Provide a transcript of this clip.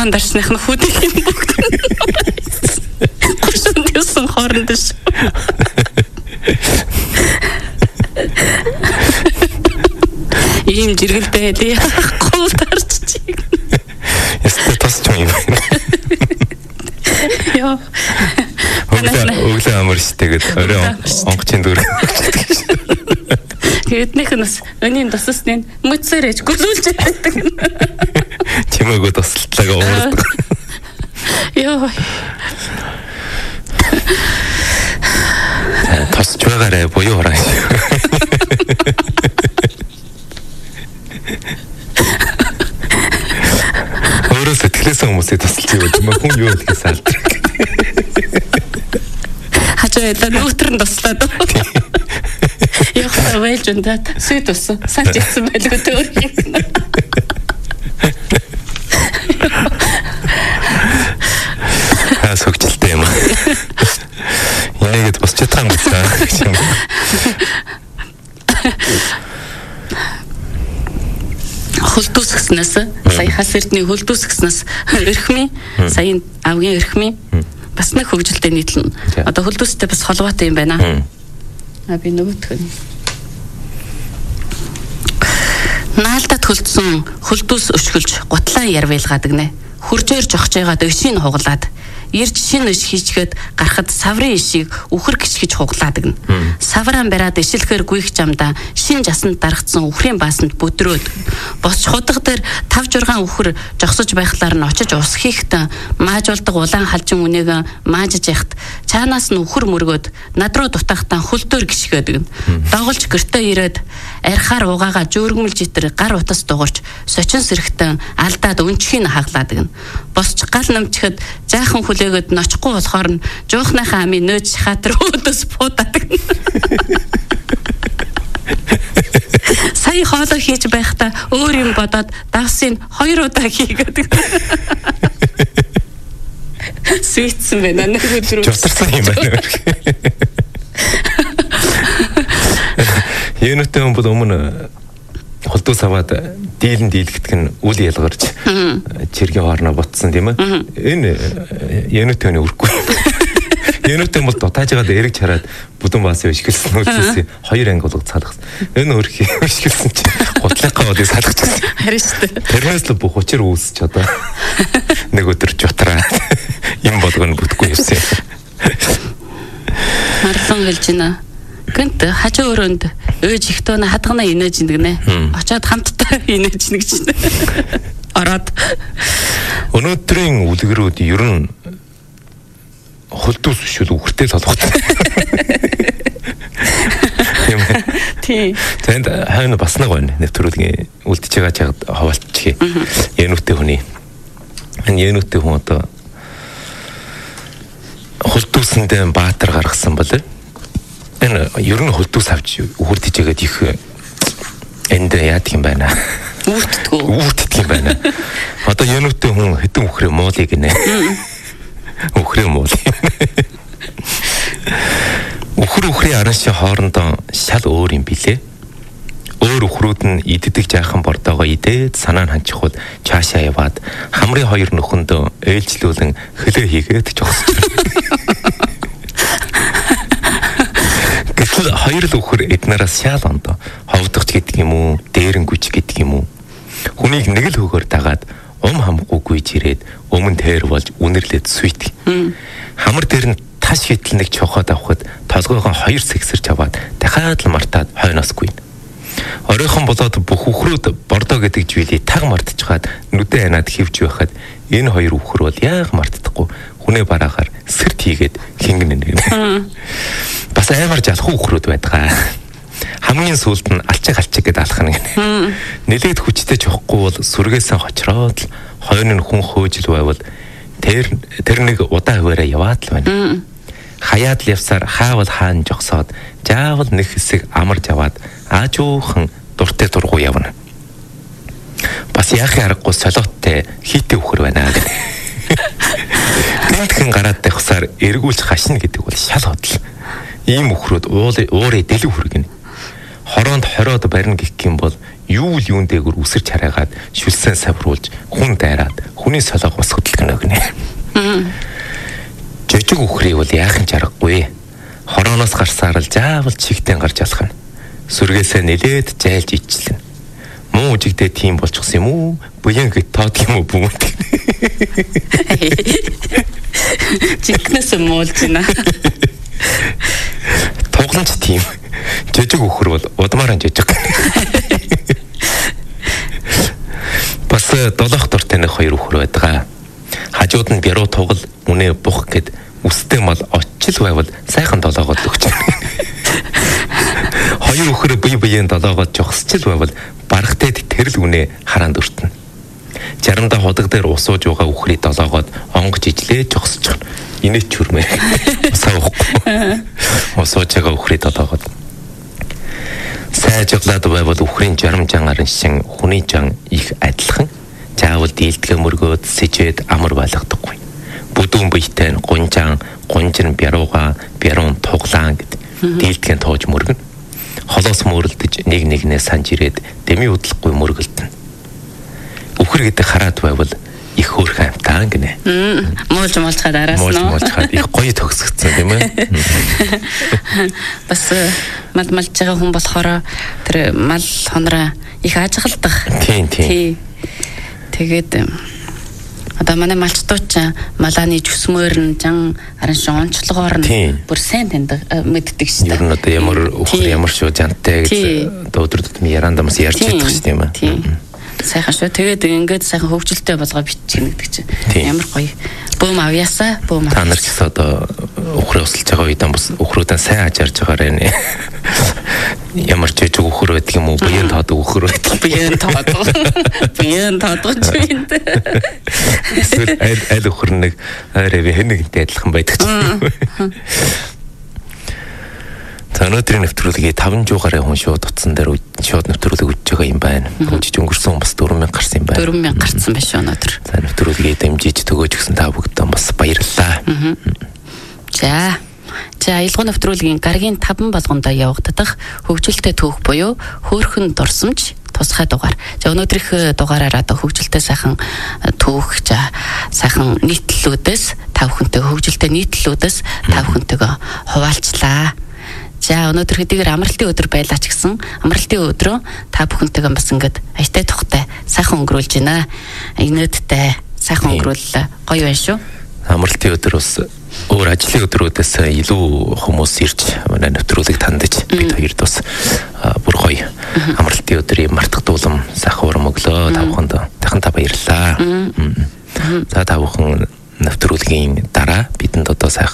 Улаан дарсных нь хүдэх юм бүгд. Гүшүүнсэн хооронд ш. Ийм жиргэл байлээ. Гол дарччих. Ястаа тасч юм. Яа. Өглөө амар штэйгээд орой онгоцын дүр. Тэднийх нь бас өнийн тусасны мөцөр ээж гүлүүлж байдаг. Чимээгөө тусалтлаагаа уурдаг. Яа. Тасч байгаарэ буюу хараа. Өөрөө сэтгэлээсээ хүмүүсээ тусалж яваад юм хүн юу гэдгийг салдаг. Хажуудаа нүүтрэн туслаад. Яхаа вэлж ундаа сүт усан санч ийсэн байлгүй өөр юм. Согчлээ юм. Яагаад босч чадсан бэ? Хөлдөөсгснээс саяхаас эрдний хөлдөөсгснээс эрхмийн саяын авгийн эрхмийн бас нэг хөгжилтэй нийтлэн одоо хөлдөөстэй бас холбоотой юм байна. Би нөгөөх нь наалдад хөлдсөн хөлдөөс өшгөлж гутлаа ярвэлгадаг нэ. Хуржээр жохжээгаад өшийг хуглаад ирж шин өш хийчгээд гарахад саврын ишийг үхэр гიშгэж хуглаадаг нь. Савраан бариад ишилхээр гүйх замдаа шин жасанд дарагдсан үхрийн баасанд бүдрөөд босч худаг дээр 5-6 үхэр жогсож байхлаар нь очиж ус хийхдээ маажуулдаг улаан халжин үнэгээ маажж яхад цаанаас нь үхэр мөргөөд над руу дутаахтаа хөлдөр гიშгээд доголж гэртээ ирээд архаар угаагаа жөөргмөлж итэр гар утас дуурч сочин сэрэгтэн алдаад өнчхийн хаглаадаг нь. Босч гал намчихэд жаахан хүлээгээд ночихгүй болохоор нь жуухныхаа амийн нөөж шахаатар өөдөөс буудаадаг. Сая хоолой хийж байхдаа өөр юм бодоод давсыг 2 удаа хийгээд. Свитсэн байна нэг өдөр. Жутарсан юм байна. Юунэтэй юм бол өмнө холдоос аваад дийлэн дийлгдэг нь үл ялгарч чиргийн хоорноо ботсон тийм ээ. Энэ юунэтэйний үрхгүй. Юунэтэй бол дутаажгаад эргэж хараад бүдүүн баасын өшгөлсөн үлдээсэн 2 анги болгож салгасан. Энэ өөрхий өшгөлсөн чи гутлынхаа одыг салгачихсан. Харин шүү дээ. Тэрнээс л бүх учир үүсч одоо нэг өдөр жутраа юм болгоно бүтэхгүй юмсэн. Марлон хэлж байна. Гэнт хажуу өрөөнд өөж их тууна хадгана инээж нэгнэ. Очоод хамтдаа инээж нэг чинь. Ороод. Өнөөдрийн үлгэрүүд ер нь холдөөс бишүүл үхэртэй толготой. Тий. Тэнд хайна бас нэг байна. Нэвтрүүлгийн үлдчихэж байгаа чад хаваалчих. Януутэй хүний. Энэ януутэй хүн одоо холдөөсөндөө баатар гаргасан бол энэ ер нь холдөөс авч үхэрдэжгээд их энд яадаг юм байна. Үүртдэг юм байна. Одоо януутэй хүн хэдэн үхрээ муулыг гинэ. Үхрээ муул. Үхрийн араншийн хоорондоо шал өөр юм билээ. Өөр үхрүүд нь иддэг жаахан бордоогоо идээд санаа нь ханчихвал цаашаа яваад хамрын 2 нөхөндөө ээлжлүүлэн хөлөө хийгээд жогсож байна. Гэтэл 2 л үхэр эднээс шал ондоо ховдогч гэдэг юм уу, дээрэнгүч гэдэг юм уу. Хүнийг нэг л хөгөр дагаад хамахгүй гүйж ирээд өмнө дээр болж үнэрлээд сүйт. Хамар дээр нь таш хитл нэг чохоод авахд толгойгоо 2 сэгсэрч аваад дахиад л мартаад хойноосгүй. Оройхон болоод бүх үхрүүд бордоо гэдэг зүйлийг таг мартчихад нүдэ ханаад хөвж байхад энэ 2 үхэр бол яг мартдаггүй. Хүнээ бараагаар сэрт хийгээд хингэн нэг. Бас амар жалах үхрүүд байдаг. Хамгийн сүүлд нь алчиг гэдээ алах нэг. Нэлээд хүчтэй жохгүй бол сүргээсээ хочроод л хойно нь хүн хөөжл байвал тэр нэг удаа хуваараа яваад л байна. Хаяад л явсаар хаавал хаан жогсоод заавал нэг хэсэг амарж аваад аажуухан дуртай дургу явна. Бас яахын аргагүй солиоттой хийтэй үхэр байна гэх. Гэнтхэн гараад тавьсаар эргүүлж хашна гэдэг бол шал хөдөл. Ийм үхрүүд уурыг дэлгүү хүргэнэ. Хороонд хороод барина гэх юм бол юу л юун дээгүр үсэрч хараагаад шүлсэн савруулж хүн дайраад хүний солоог бас хөдөлгөнө гинэ. Жижиг үхрийг бол яахан чаргагүй. Хорооноос гарсаар л заавал чигтэн гарч алах нь. Сүргээсээ нэлээд жайлж ичлэн. Муу үжигдээ тийм болчихсон юм уу? Буян гэт тоод юм уу бүгд. Жигнэс муулж байна. Тогломч тийм. Жижиг үхэр бол удмаараа жижиг. Бас долоох дуртай нэг хоёр үхэр байдаг. Хажууд нь бяруу тугал үнэ бух гэд үстэй мал очил байвал сайхан долоогод өгч. Хоёр үхэр бие биеийн долоогод жогсчил байвал барахтай тэрл үнэ хараанд өртнө. Жарамда ходог дээр усууж байгаа үхрийг долоогод онгож ижлээ жогсчих. Инээч чүрмээ. Усаахгүй. Усууж байгаа үхрийг долоогод сайжглаад байвал үхрийн жарам жангарын шин хүний жан их адилхан. Заавал дийлдэгэ мөргөөд сэжээд амар байлгадаггүй. Бүдүүн биетэй гунжаан, гунжин бярууга, бяруун туглаан гэд дийлдэгэ тоож мөргөн. Холоос мөрөлдөж нэг нэгнээ санж ирээд дэми удлахгүй мөргөлдөн. Үхэр гэдэг хараад байвал их хөөрхөн амтаан гинэ. Муулж муулчаад араас нь. Муулж их гоё төгсгцэн тийм ээ. Бас мал малж байгаа хүн болохоор тэр мал хонроо их ажиглах. Тийм. Тэгээд одоо манай малчдууч малааны жүсмөр нь жан харин шончлогоор нь бүр сайн таньдаг мэддэг шүү дээ. Ер нь одоо ямар үхэр ямар шүү жантай гэж өдөр тутмын ярандамс ярьж байдаг шүү дээ юм аа. Сайхан шүү. Тэгээд ингээд сайхан хөвгөлтэй болгоо биччихнэ гэдэг чинь. Ямар гоё. Бөөм авьяасаа бөөм. Та нар ч гэсэн одоо үхрээ усалж байгаа үед бас үхрүүдэн сайн ажаарж байгаарэ нэ. Ямар ч жижиг үхэр байдаг юм уу? Буян тоодог үхэр байдаг. Буян тоодож байна. Эсвэл аль үхэр нэг арай хэнэгтэй адилхан байдаг ч юм. За өнөөдрийн нэвтрүүлгийг 500 гаруй хүн шууд утсан дээр шууд нэвтрүүлэг үзэж байгаа юм байна. Хөнжиж өнгөрсөн бас 4000 гарсан юм байна. 4000 гарсан байна шүү өнөөдөр. За нэвтрүүлгийг дэмжиж төгөөж гисэн та бүгдээ бас баярлалаа. За илгуу нэвтрүүлгийн гарагийн 5 болгондоо явагдах хөгжилтэй түүх буюу хөөрхөн дурсамж тусгай дугаар. За өнөөдрийнх дугаараар одоо хөгжилтэй сайхан түүх сайхан нийтлэлүүдээс та бүхэнтэй хөгжилтэй нийтлэлүүдээс та бүхэнтэйгээ хуваалцлаа. За өнөөдөр хэдийгээр амралтын өдөр байлаа ч гэсэн амралтын өдрөө та бүхэнтэйгээ бас ингээд аятай тухтай сайхан өнгөрүүлж байна. Инээдтэй сайхан өнгөрүүл гоё байна шүү. Амралтын өдөр бас өөр ажлын өдрүүдээс илүү хүмүүс ирж манай нэвтрүүлэг тандж бид хоёрд бас бүр гоё амралтын өдрийн мартагдуулам сайхан урам өглөө та бүхэнд дахин та баярлалаа. За та бүхэн нэвтрүүлгийн дараа бидэнд одоо сайхан